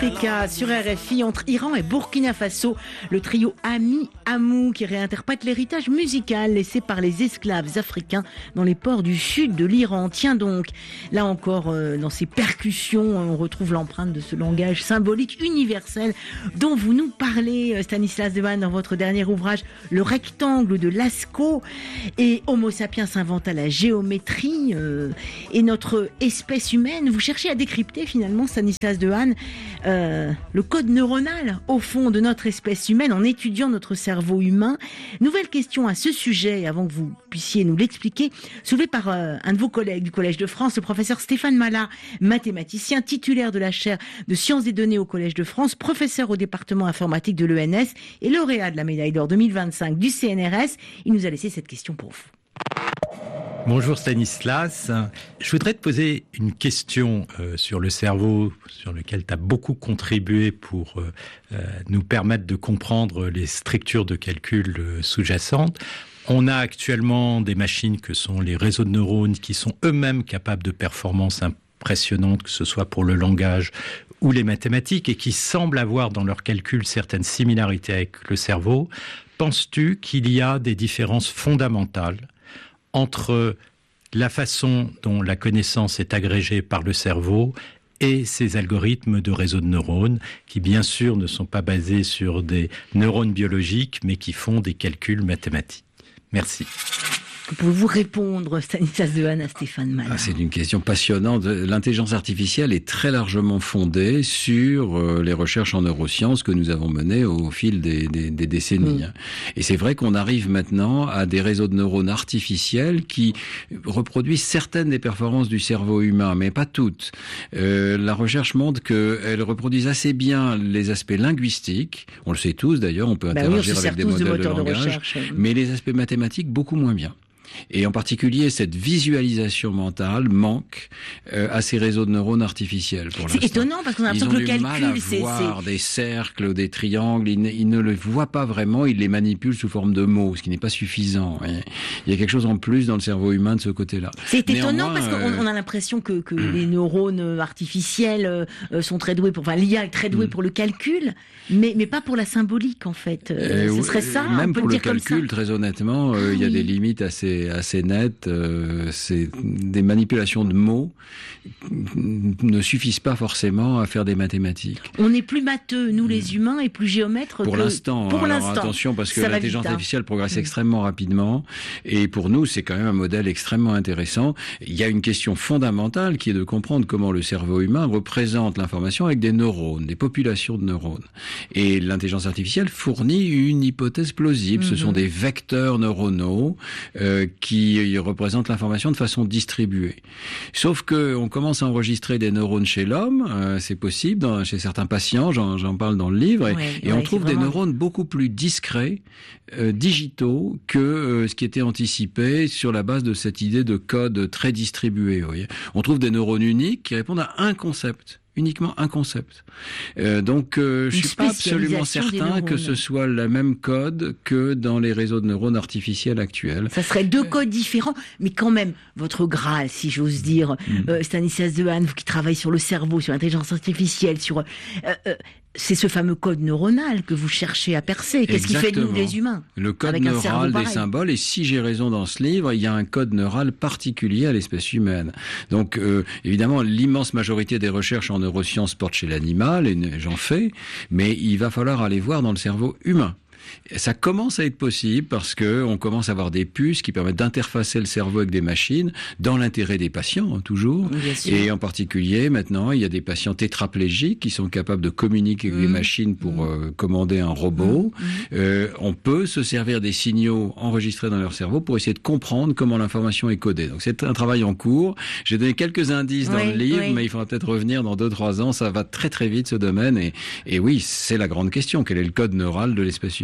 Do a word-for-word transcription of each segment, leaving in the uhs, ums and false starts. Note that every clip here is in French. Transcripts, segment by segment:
Africa sur R F I entre Iran et Burkina Faso. Le trio Ami Amou qui réinterprète l'héritage musical laissé par les esclaves africains dans les ports du sud de l'Iran. Tiens donc, là encore, euh, dans ces percussions, on retrouve l'empreinte de ce langage symbolique universel dont vous nous parlez, Stanislas Dehaene, dans votre dernier ouvrage, Le rectangle de Lascaux. Et Homo sapiens inventa la géométrie euh, et notre espèce humaine. Vous cherchez à décrypter finalement, Stanislas Dehaene, euh, le code neuronal au fond de notre espèce humaine en étudiant notre cerveau humain. Nouvelle question à ce sujet, avant que vous puissiez nous l'expliquer, soulevée par euh, un de vos collègues du Collège de France, le professeur Stéphane Malat, mathématicien titulaire de la chaire de sciences des données au Collège de France, professeur au département informatique de l'E N S et lauréat de la médaille d'or deux mille vingt-cinq du C N R S. Il nous a laissé cette question pour vous. Bonjour Stanislas, je voudrais te poser une question euh, sur le cerveau, sur lequel tu as beaucoup contribué pour euh, euh, nous permettre de comprendre les structures de calcul euh, sous-jacentes. On a actuellement des machines que sont les réseaux de neurones qui sont eux-mêmes capables de performances impressionnantes, que ce soit pour le langage ou les mathématiques, et qui semblent avoir dans leurs calculs certaines similarités avec le cerveau. Penses-tu qu'il y a des différences fondamentales entre la façon dont la connaissance est agrégée par le cerveau et ces algorithmes de réseaux de neurones qui, bien sûr, ne sont pas basés sur des neurones biologiques, mais qui font des calculs mathématiques? Merci. Que pouvez-vous répondre, Stanislas Dehaene, à Stéphane Malat? Ah, c'est une question passionnante. L'intelligence artificielle est très largement fondée sur euh, les recherches en neurosciences que nous avons menées au fil des, des, des décennies. Mmh. Et c'est vrai qu'on arrive maintenant à des réseaux de neurones artificiels qui reproduisent certaines des performances du cerveau humain, mais pas toutes. Euh, la recherche montre qu'elles reproduisent assez bien les aspects linguistiques. On le sait tous d'ailleurs, on peut interagir bah oui, on avec des modèles de, de langage, de recherche, oui. Mais les aspects mathématiques beaucoup moins bien. Et en particulier, cette visualisation mentale manque euh, à ces réseaux de neurones artificiels pour l'instant. C'est étonnant parce qu'on a l'impression que le calcul, ils ont du mal à voir c'est... des cercles ou des triangles. Ils ne, ils ne le voient pas vraiment, ils les manipulent sous forme de mots, ce qui n'est pas suffisant. Et il y a quelque chose en plus dans le cerveau humain de ce côté-là. C'est étonnant parce qu'on euh... a l'impression que, que mmh. les neurones artificiels euh, sont très doués pour, enfin l'I A est très douée mmh. pour le calcul, mais mais pas pour la symbolique en fait. Euh, ce serait ça. Même on peut pour le le dire calcul, comme ça. Très honnêtement, euh, il y a oui. des limites assez assez nettes. Euh, c'est des manipulations de mots ne suffisent pas forcément à faire des mathématiques. On est plus matheux, nous les humains, et plus géomètres. Pour que... l'instant. Pour alors, l'instant. Attention, parce que ça l'intelligence vite, hein. artificielle progresse mmh. extrêmement rapidement, et pour nous, c'est quand même un modèle extrêmement intéressant. Il y a une question fondamentale qui est de comprendre comment le cerveau humain représente l'information avec des neurones, des populations de neurones. Et l'intelligence artificielle fournit une hypothèse plausible. Mmh. Ce sont des vecteurs neuronaux euh, qui représentent l'information de façon distribuée. Sauf que on commence à enregistrer des neurones chez l'homme, euh, c'est possible, dans, chez certains patients, j'en, j'en parle dans le livre, et, ouais, et ouais, on trouve vraiment... des neurones beaucoup plus discrets, euh, digitaux, que euh, ce qui était anticipé sur la base de cette idée de code très distribué. Vous voyez. On trouve des neurones uniques qui répondent à un concept. Uniquement un concept. Euh, donc, euh, je suis pas absolument certain que ce soit le même code que dans les réseaux de neurones artificiels actuels. Ça serait deux codes différents, mais quand même, votre Graal, si j'ose dire, mmh. euh, Stanislas Dehaene, vous qui travaillez sur le cerveau, sur l'intelligence artificielle, sur... Euh, euh, c'est ce fameux code neuronal que vous cherchez à percer. Qu'est-ce Exactement. qui fait de nous les humains? Le code neural des symboles, et si j'ai raison dans ce livre, il y a un code neural particulier à l'espèce humaine. Donc, euh, évidemment, l'immense majorité des recherches en neurosciences portent chez l'animal, et j'en fais, mais il va falloir aller voir dans le cerveau humain. Ça commence à être possible parce que on commence à avoir des puces qui permettent d'interfacer le cerveau avec des machines dans l'intérêt des patients, hein, toujours. Et en particulier, maintenant, il y a des patients tétraplégiques qui sont capables de communiquer avec mmh. des machines pour mmh. euh, commander un robot. Mmh. Euh, on peut se servir des signaux enregistrés dans leur cerveau pour essayer de comprendre comment l'information est codée. Donc c'est un travail en cours. J'ai donné quelques indices oui, dans le livre, oui. mais il faudra peut-être revenir dans deux, trois ans. Ça va très très vite ce domaine. Et, et oui, c'est la grande question. Quel est le code neural de l'espèce humaine?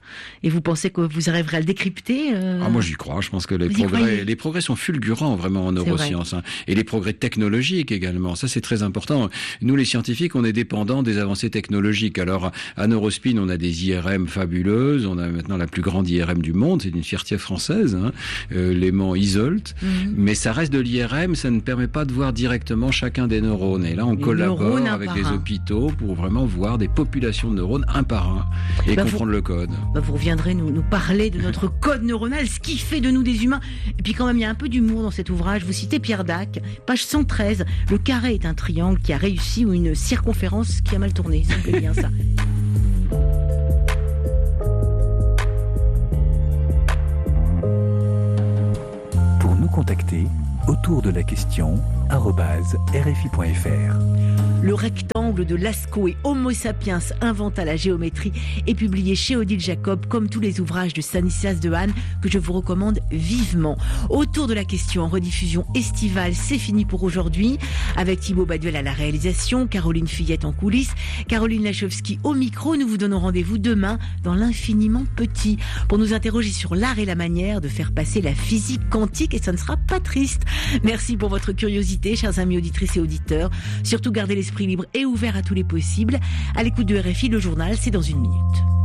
Et vous pensez que vous arriverez à le décrypter euh... ah, moi j'y crois, je pense que les progrès, les progrès sont fulgurants vraiment en neurosciences, hein. Et les progrès technologiques également, ça c'est très important. Nous les scientifiques, on est dépendants des avancées technologiques. Alors à Neurospin, on a des I R M fabuleuses, on a maintenant la plus grande I R M du monde, c'est une fierté française, hein, euh, l'aimant Isolt, mmh. Mais ça reste de l'I R M, ça ne permet pas de voir directement chacun des neurones. Et là on les collabore avec les hôpitaux pour vraiment voir des populations de neurones un par un et bah comprendre vous, le code. Bah vous reviendrez nous, nous parler de notre code neuronal, ce qui fait de nous des humains. Et puis quand même, il y a un peu d'humour dans cet ouvrage. Vous citez Pierre Dac, page cent treize. Le carré est un triangle qui a réussi ou une circonférence qui a mal tourné. C'est bien ça. Pour nous contacter, autour de la question arobase r f i point f r. Le rectangle de Lascaux et Homo sapiens inventa la géométrie est publié chez Odile Jacob, comme tous les ouvrages de Stanislas Dehaene que je vous recommande vivement. Autour de la question en rediffusion estivale, c'est fini pour aujourd'hui. Avec Thibaut Baduel à la réalisation, Caroline Fillette en coulisses, Caroline Lachowski au micro. Nous vous donnons rendez-vous demain dans l'infiniment petit pour nous interroger sur l'art et la manière de faire passer la physique quantique, et ça ne sera pas triste. Merci pour votre curiosité, chers amis auditrices et auditeurs. Surtout gardez l'esprit libre et ouvert à tous les possibles. À l'écoute de R F I, le journal, c'est dans une minute.